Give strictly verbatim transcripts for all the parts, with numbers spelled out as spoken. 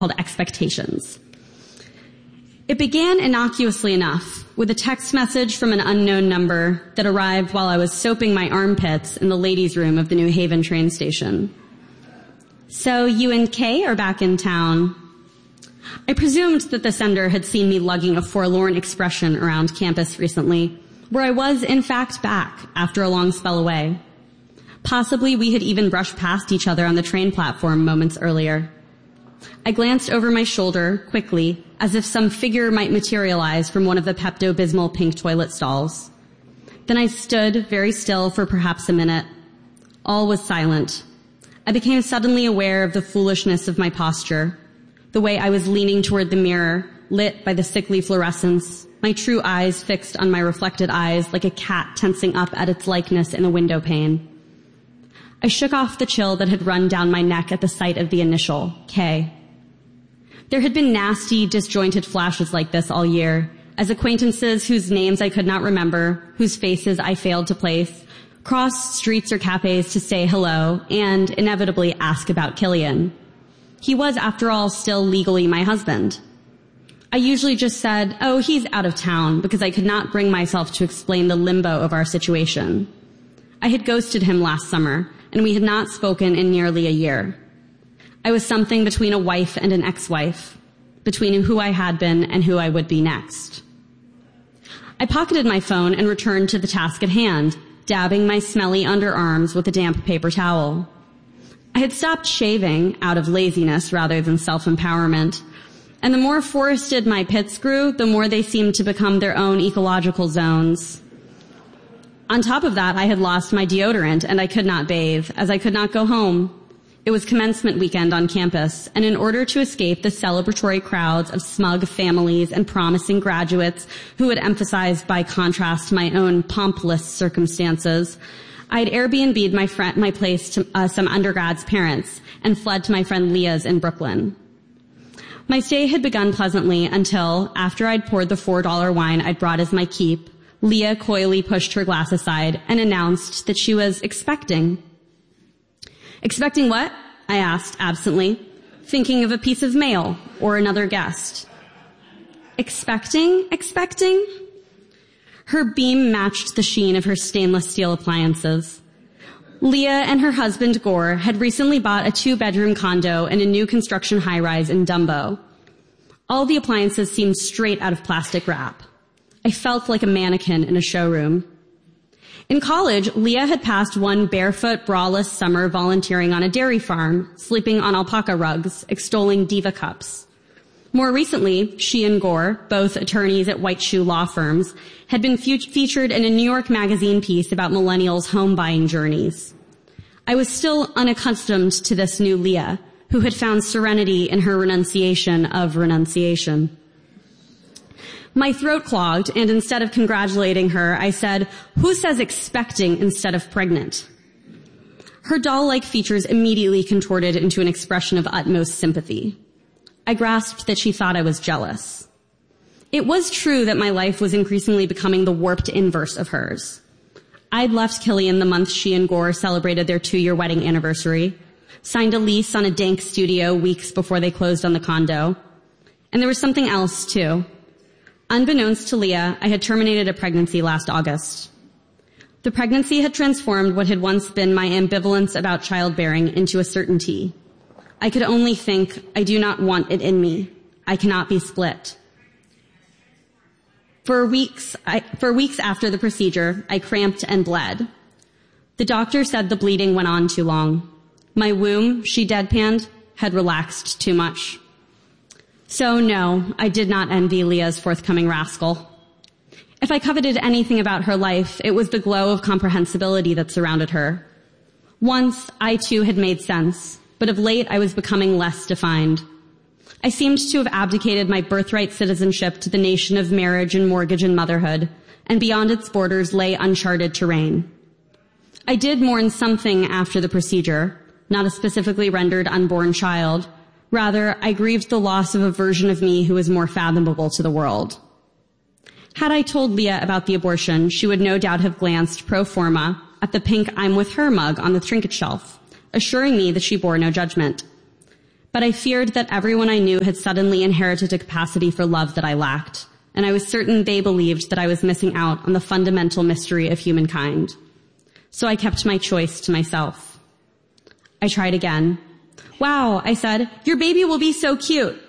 called Expectations. It began innocuously enough with a text message from an unknown number that arrived while I was soaping my armpits in the ladies' room of the New Haven train station. So you and Kay are back in town. I presumed that the sender had seen me lugging a forlorn expression around campus recently, where I was in fact back after a long spell away. Possibly we had even brushed past each other on the train platform moments earlier. I glanced over my shoulder quickly, as if some figure might materialize from one of the Pepto-Bismol pink toilet stalls. Then I stood very still for perhaps a minute. All was silent. I became suddenly aware of the foolishness of my posture, the way I was leaning toward the mirror, lit by the sickly fluorescence, my true eyes fixed on my reflected eyes like a cat tensing up at its likeness in a window pane. I shook off the chill that had run down my neck at the sight of the initial, K. There had been nasty, disjointed flashes like this all year, as acquaintances whose names I could not remember, whose faces I failed to place, crossed streets or cafes to say hello and, inevitably, ask about Killian. He was, after all, still legally my husband. I usually just said, oh, he's out of town, because I could not bring myself to explain the limbo of our situation. I had ghosted him last summer, and we had not spoken in nearly a year. I was something between a wife and an ex-wife, between who I had been and who I would be next. I pocketed my phone and returned to the task at hand, dabbing my smelly underarms with a damp paper towel. I had stopped shaving out of laziness rather than self-empowerment, and the more forested my pits grew, the more they seemed to become their own ecological zones. On top of that, I had lost my deodorant and I could not bathe, as I could not go home. It was commencement weekend on campus, and in order to escape the celebratory crowds of smug families and promising graduates who had emphasized by contrast my own pompless circumstances, I had Airbnb'd my, friend, my place to uh, some undergrad's parents and fled to my friend Leah's in Brooklyn. My stay had begun pleasantly until, after I'd poured the four dollar wine I'd brought as my keep, Leah coyly pushed her glass aside and announced that she was expecting. Expecting what? I asked absently, thinking of a piece of mail or another guest. Expecting? Expecting? Her beam matched the sheen of her stainless steel appliances. Leah and her husband Gore had recently bought a two-bedroom condo in a new construction high-rise in Dumbo. All the appliances seemed straight out of plastic wrap. I felt like a mannequin in a showroom. In college, Leah had passed one barefoot, braless summer volunteering on a dairy farm, sleeping on alpaca rugs, extolling diva cups. More recently, she and Gore, both attorneys at white shoe law firms, had been fe- featured in a New York Magazine piece about millennials' home buying journeys. I was still unaccustomed to this new Leah, who had found serenity in her renunciation of renunciation. My throat clogged, and instead of congratulating her, I said, "Who says expecting instead of pregnant?" Her doll-like features immediately contorted into an expression of utmost sympathy. I grasped that she thought I was jealous. It was true that my life was increasingly becoming the warped inverse of hers. I'd left Killian the month she and Gore celebrated their two-year wedding anniversary, signed a lease on a dank studio weeks before they closed on the condo. And there was something else, too. Unbeknownst to Leah, I had terminated a pregnancy last August. The pregnancy had transformed what had once been my ambivalence about childbearing into a certainty. I could only think, I do not want it in me. I cannot be split. For weeks, I, for weeks after the procedure, I cramped and bled. The doctor said the bleeding went on too long. My womb, she deadpanned, had relaxed too much. So no, I did not envy Leah's forthcoming rascal. If I coveted anything about her life, it was the glow of comprehensibility that surrounded her. Once, I too had made sense, but of late I was becoming less defined. I seemed to have abdicated my birthright citizenship to the nation of marriage and mortgage and motherhood, and beyond its borders lay uncharted terrain. I did mourn something after the procedure, not a specifically rendered unborn child. Rather, I grieved the loss of a version of me who was more fathomable to the world. Had I told Leah about the abortion, she would no doubt have glanced pro forma at the pink I'm with her mug on the trinket shelf, assuring me that she bore no judgment. But I feared that everyone I knew had suddenly inherited a capacity for love that I lacked, and I was certain they believed that I was missing out on the fundamental mystery of humankind. So I kept my choice to myself. I tried again. "Wow," I said, "your baby will be so cute."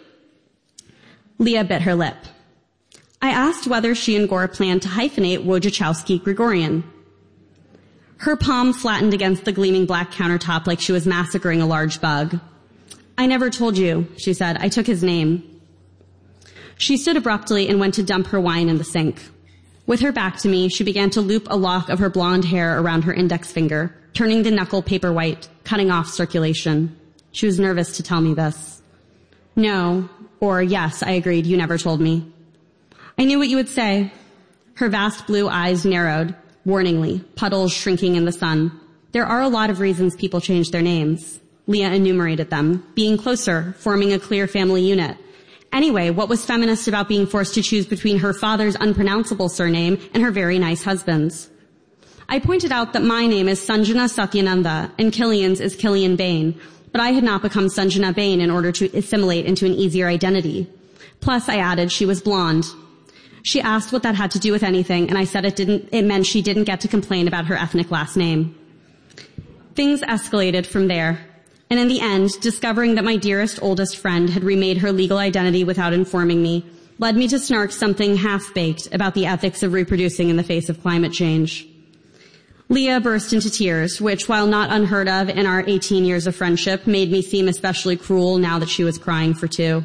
Leah bit her lip. I asked whether she and Gore planned to hyphenate Wojciechowski-Gregorian. Her palm flattened against the gleaming black countertop like she was massacring a large bug. "I never told you," she said. "I took his name." She stood abruptly and went to dump her wine in the sink. With her back to me, she began to loop a lock of her blonde hair around her index finger, turning the knuckle paper white, cutting off circulation. She was nervous to tell me this. "No," or "Yes," I agreed, "you never told me." "I knew what you would say." Her vast blue eyes narrowed, warningly, puddles shrinking in the sun. "There are a lot of reasons people change their names." Leah enumerated them. Being closer, forming a clear family unit. Anyway, what was feminist about being forced to choose between her father's unpronounceable surname and her very nice husband's? I pointed out that my name is Sanjana Satyananda and Killian's is Killian Bain, but I had not become Sanjana Bain in order to assimilate into an easier identity. Plus, I added, she was blonde. She asked what that had to do with anything, and I said it didn't, it meant she didn't get to complain about her ethnic last name. Things escalated from there. And in the end, discovering that my dearest oldest friend had remade her legal identity without informing me led me to snark something half-baked about the ethics of reproducing in the face of climate change. Leah burst into tears, which, while not unheard of in our eighteen years of friendship, made me seem especially cruel now that she was crying for two.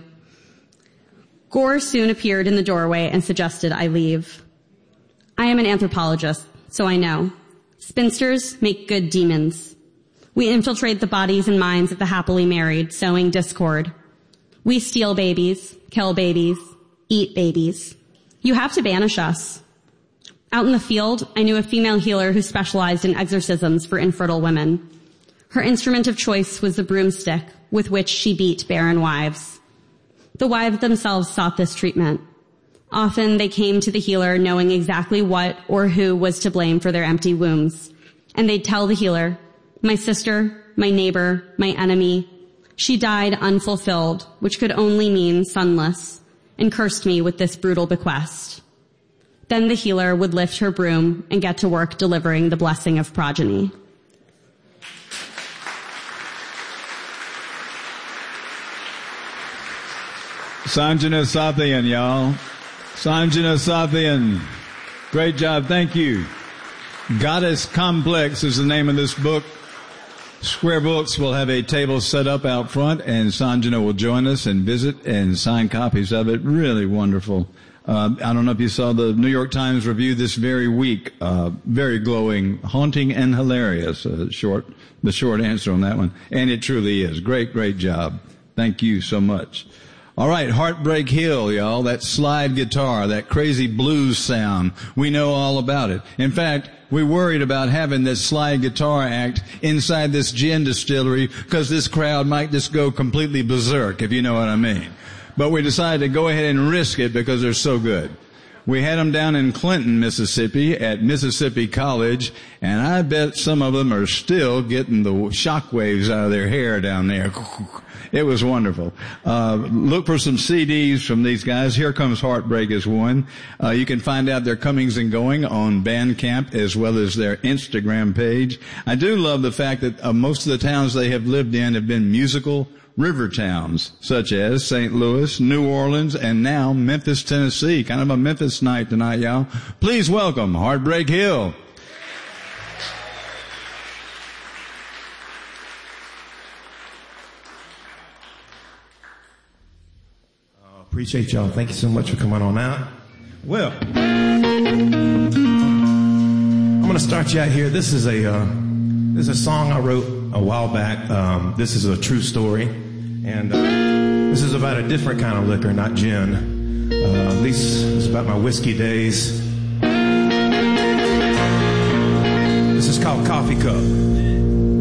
Gore soon appeared in the doorway and suggested I leave. I am an anthropologist, so I know. Spinsters make good demons. We infiltrate the bodies and minds of the happily married, sowing discord. We steal babies, kill babies, eat babies. You have to banish us. Out in the field, I knew a female healer who specialized in exorcisms for infertile women. Her instrument of choice was the broomstick with which she beat barren wives. The wives themselves sought this treatment. Often they came to the healer knowing exactly what or who was to blame for their empty wombs, and they'd tell the healer, "My sister, my neighbor, my enemy, she died unfulfilled," which could only mean sunless, and cursed me with this brutal bequest. Then the healer would lift her broom and get to work delivering the blessing of progeny. Sanjana Satyan, y'all. Sanjana Satyan. Great job. Thank you. Goddess Complex is the name of this book. Square Books will have a table set up out front, and Sanjana will join us and visit and sign copies of it. Really wonderful. Uh, I don't know if you saw the New York Times review this very week. Uh, very glowing, haunting, and hilarious. Uh, short, the short answer on that one. And it truly is. Great, great job. Thank you so much. All right, Heartbreak Hill, y'all. That slide guitar, that crazy blues sound. We know all about it. In fact, we worried about having this slide guitar act inside this gin distillery because this crowd might just go completely berserk, if you know what I mean. But we decided to go ahead and risk it because they're so good. We had them down in Clinton, Mississippi at Mississippi College, and I bet some of them are still getting the shock waves out of their hair down there. It was wonderful. Uh, look for some C Ds from these guys. Here Comes Heartbreak is one. Uh, you can find out their comings and going on Bandcamp as well as their Instagram page. I do love the fact that uh, most of the towns they have lived in have been musical river towns, such as Saint Louis, New Orleans, and now Memphis, Tennessee. Kind of a Memphis night tonight, y'all. Please welcome Heartbreak Hill. Appreciate y'all. Thank you so much for coming on out. Well, I'm going to start you out here. This is a uh, this is a song I wrote a while back. Um, this is a true story, and uh, this is about a different kind of liquor, not gin. Uh, at least it's about my whiskey days. This is called Coffee Cup.